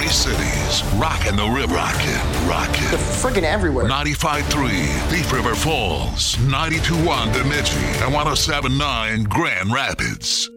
Three cities, rockin' the rib, rockin'. They're friggin' everywhere. 95.3 Thief River Falls, 92.1 Bemidji, and 107.9 Grand Rapids.